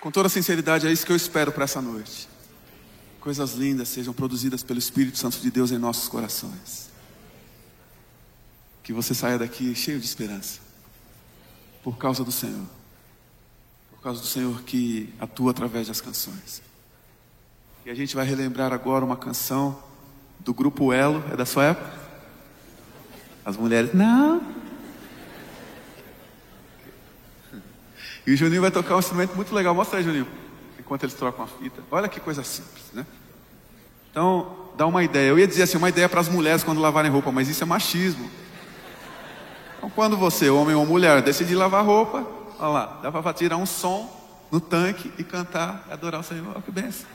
Com toda sinceridade, é isso que eu espero para essa noite. Coisas lindas sejam produzidas pelo Espírito Santo de Deus em nossos corações. Que você saia daqui cheio de esperança. Por causa do Senhor. Por causa do Senhor que atua através das canções. E a gente vai relembrar agora uma canção do grupo Elo. É da sua época? As mulheres, não. E o Juninho vai tocar um instrumento muito legal. Mostra aí, Juninho. Enquanto eles trocam a fita. Olha que coisa simples, né? Então, dá uma ideia. Eu ia dizer assim, uma ideia para as mulheres quando lavarem roupa, mas isso é machismo. Então, quando você, homem ou mulher, decidir lavar roupa, olha lá, dá para tirar um som no tanque e cantar e adorar o Senhor. Olha que benção.